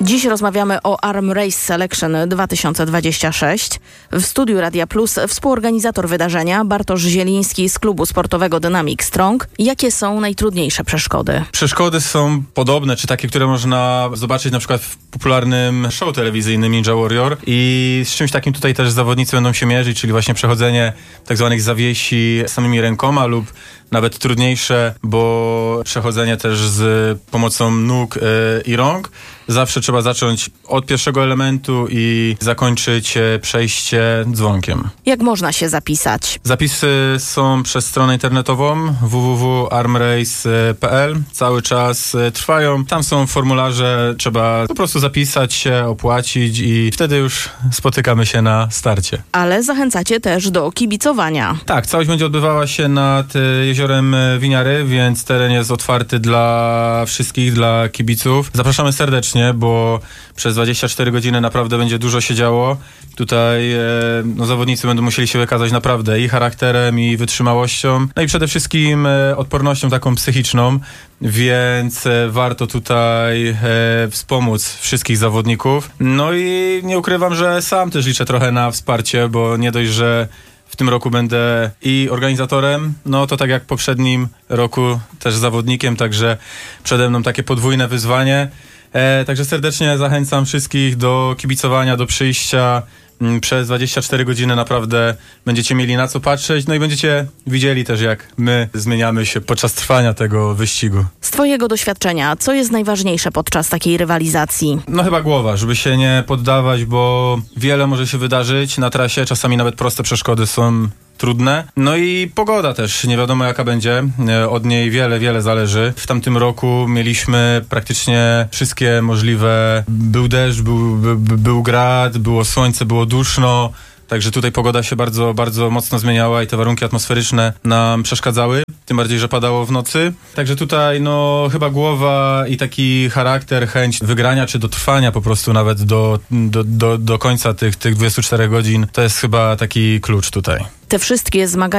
Dziś rozmawiamy o Arm Race Selection 2026. W studiu Radia Plus współorganizator wydarzenia Bartosz Zieliński z klubu sportowego Dynamic Strong. Jakie są najtrudniejsze przeszkody? Przeszkody są podobne, czy takie, które można zobaczyć na przykład w popularnym show telewizyjnym Ninja Warrior, i z czymś takim tutaj też zawodnicy będą się mierzyć, czyli właśnie przechodzenie tak zwanych zawiesi samymi rękoma lub nawet trudniejsze, bo przechodzenie też z pomocą nóg i rąk. Zawsze trzeba zacząć od pierwszego elementu i zakończyć przejście dzwonkiem. Jak można się zapisać? Zapisy są przez stronę internetową www.armrace.pl. Cały czas trwają. Tam są formularze, trzeba po prostu zapisać się, opłacić i wtedy już spotykamy się na starcie. Ale zachęcacie też do kibicowania. Tak, całość będzie odbywała się nad jeziorem Winiary, więc teren jest otwarty dla wszystkich, dla kibiców. Zapraszamy serdecznie, bo przez 24 godziny naprawdę będzie dużo się działo. Tutaj zawodnicy będą musieli się wykazać naprawdę i charakterem, i wytrzymałością, no i przede wszystkim odpornością taką psychiczną, więc warto tutaj wspomóc wszystkich zawodników. No i nie ukrywam, że sam też liczę trochę na wsparcie, bo nie dość, że w tym roku będę i organizatorem, no to tak jak w poprzednim roku też zawodnikiem, także przede mną takie podwójne wyzwanie. Także serdecznie zachęcam wszystkich do kibicowania, do przyjścia. Przez 24 godziny naprawdę będziecie mieli na co patrzeć, no i będziecie widzieli też, jak my zmieniamy się podczas trwania tego wyścigu. Z twojego doświadczenia, co jest najważniejsze podczas takiej rywalizacji? No chyba głowa, żeby się nie poddawać, bo wiele może się wydarzyć na trasie, czasami nawet proste przeszkody są trudne. No i pogoda też, nie wiadomo jaka będzie, od niej wiele zależy. W tamtym roku mieliśmy praktycznie wszystkie możliwe, był deszcz, był grad, było słońce, było duszno, także tutaj pogoda się bardzo mocno zmieniała i te warunki atmosferyczne nam przeszkadzały, tym bardziej, że padało w nocy. Także tutaj no chyba głowa i taki charakter, chęć wygrania czy dotrwania po prostu nawet do końca tych 24 godzin, to jest chyba taki klucz tutaj. Te wszystkie zmagania